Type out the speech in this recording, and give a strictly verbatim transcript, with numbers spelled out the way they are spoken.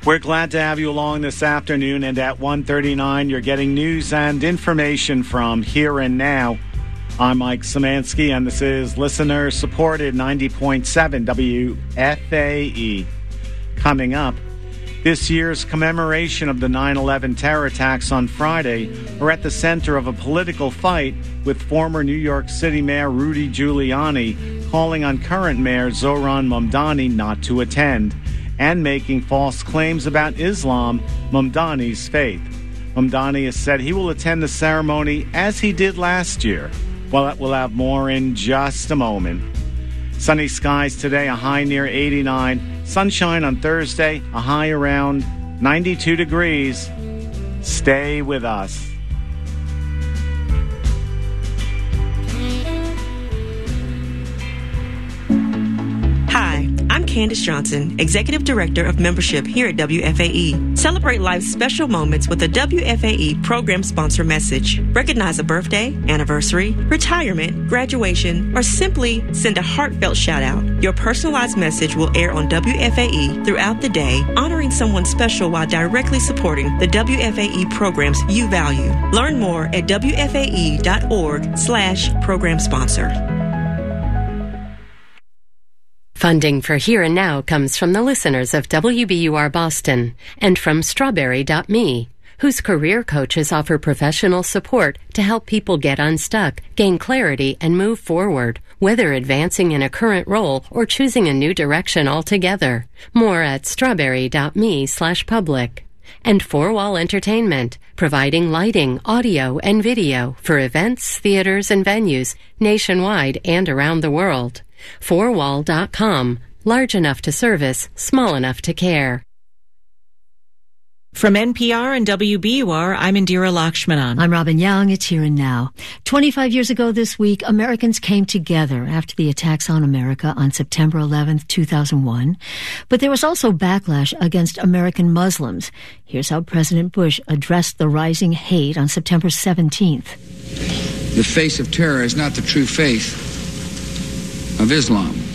We're glad to have you along this afternoon, and at one thirty-nine, you're getting news and information from Here and Now. I'm Mike Szymanski, and this is listener-supported ninety point seven W F A E. Coming up, this year's commemoration of the nine eleven terror attacks on Friday are at the center of a political fight, with former New York City Mayor Rudy Giuliani calling on current Mayor Zohran Mamdani not to attend, and making false claims about Islam, Mamdani's faith. Mamdani has said he will attend the ceremony as he did last year. Well, we'll have more in just a moment. Sunny skies today, a high near eighty-nine. Sunshine on Thursday, a high around ninety-two degrees. Stay with us. I'm Candace Johnson, Executive Director of Membership here at W F A E. Celebrate life's special moments with a W F A E program sponsor message. Recognize a birthday, anniversary, retirement, graduation, or simply send a heartfelt shout out. Your personalized message will air on W F A E throughout the day, honoring someone special while directly supporting the W F A E programs you value. Learn more at W F A E dot org slash program sponsor. Funding for Here and Now comes from the listeners of W B U R Boston and from Strawberry dot me, whose career coaches offer professional support to help people get unstuck, gain clarity, and move forward, whether advancing in a current role or choosing a new direction altogether. More at Strawberry dot me slash public. And Four Wall Entertainment, providing lighting, audio, and video for events, theaters, and venues nationwide and around the world. four wall dot com. Large enough to service, small enough to care. From N P R and W B U R, I'm Indira Lakshmanan. I'm Robin Young. It's Here and Now. twenty-five years ago this week, Americans came together after the attacks on America on September eleventh, two thousand one. But there was also backlash against American Muslims. Here's how President Bush addressed the rising hate on September seventeenth. The face of terror is not the true faith of Islam.